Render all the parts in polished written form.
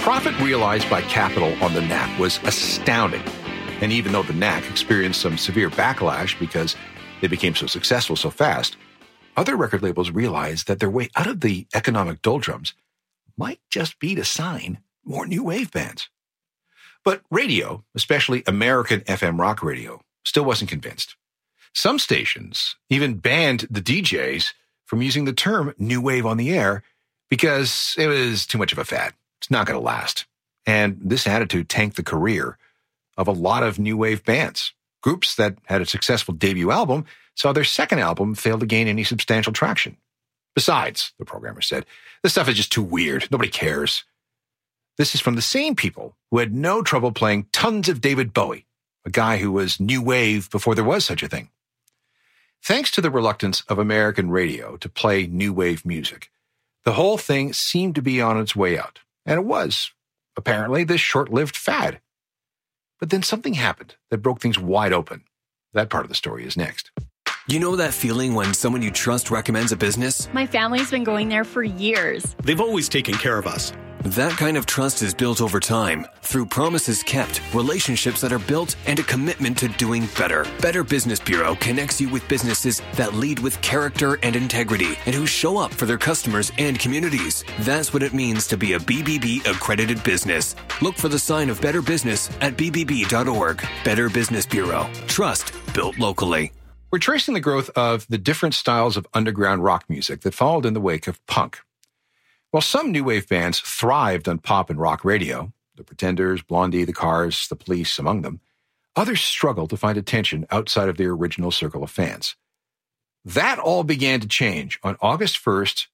profit realized by Capitol on the Knack was astounding. And even though the Knack experienced some severe backlash because they became so successful so fast, other record labels realized that their way out of the economic doldrums might just be to sign more new wave bands. But radio, especially American FM rock radio, still wasn't convinced. Some stations even banned the DJs from using the term new wave on the air because it was too much of a fad. It's not going to last. And this attitude tanked the career of a lot of new wave bands. Groups that had a successful debut album saw their second album fail to gain any substantial traction. Besides, the programmer said, this stuff is just too weird. Nobody cares. This is from the same people who had no trouble playing tons of David Bowie, a guy who was new wave before there was such a thing. Thanks to the reluctance of American radio to play new wave music, the whole thing seemed to be on its way out. And it was, apparently, this short-lived fad. But then something happened that broke things wide open. That part of the story is next. You know that feeling when someone you trust recommends a business? My family's been going there for years. They've always taken care of us. That kind of trust is built over time through promises kept, relationships that are built, and a commitment to doing better. Better Business Bureau connects you with businesses that lead with character and integrity and who show up for their customers and communities. That's what it means to be a BBB accredited business. Look for the sign of Better Business at bbb.org. Better Business Bureau. Trust built locally. We're tracing the growth of the different styles of underground rock music that followed in the wake of punk. While some new wave bands thrived on pop and rock radio, the Pretenders, Blondie, the Cars, the Police among them, others struggled to find attention outside of their original circle of fans. That all began to change on August 1st,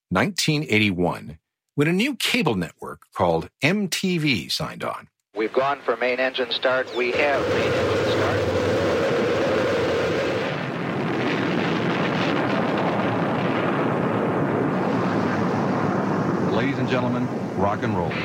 1981, when a new cable network called MTV signed on. We've gone for main engine start. We have main engine start. Ladies and gentlemen, rock and roll.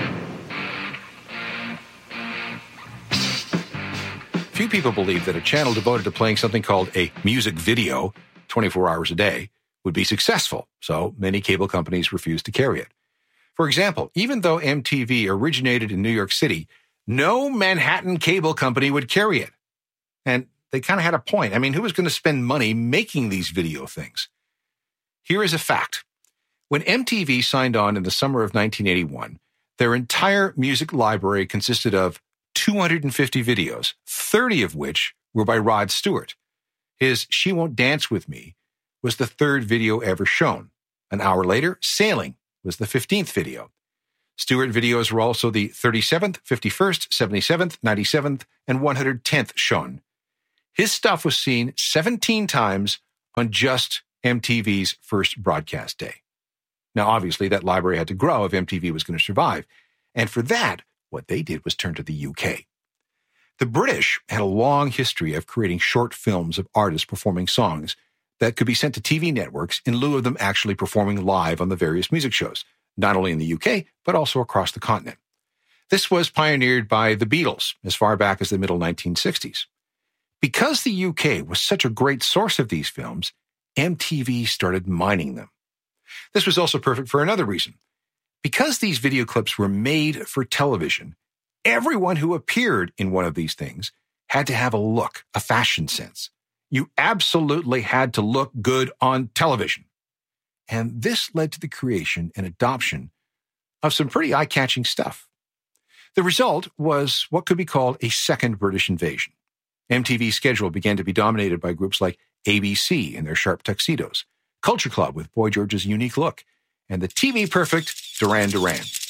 Few people believed that a channel devoted to playing something called a music video 24 hours a day would be successful, so many cable companies refused to carry it. For example, even though MTV originated in New York City, no Manhattan cable company would carry it. And they kind of had a point. I mean, who was going to spend money making these video things? Here is a fact. When MTV signed on in the summer of 1981, their entire music library consisted of 250 videos, 30 of which were by Rod Stewart. His She Won't Dance With Me was the third video ever shown. An hour later, Sailing was the 15th video. Stewart videos were also the 37th, 51st, 77th, 97th, and 110th shown. His stuff was seen 17 times on just MTV's first broadcast day. Now, obviously, that library had to grow if MTV was going to survive. And for that, what they did was turn to the UK. The British had a long history of creating short films of artists performing songs that could be sent to TV networks in lieu of them actually performing live on the various music shows, not only in the UK, but also across the continent. This was pioneered by the Beatles as far back as the middle 1960s. Because the UK was such a great source of these films, MTV started mining them. This was also perfect for another reason. Because these video clips were made for television, everyone who appeared in one of these things had to have a look, a fashion sense. You absolutely had to look good on television. And this led to the creation and adoption of some pretty eye-catching stuff. The result was what could be called a second British invasion. MTV's schedule began to be dominated by groups like ABC in their sharp tuxedos, Culture Club with Boy George's unique look, and the TV perfect Duran Duran.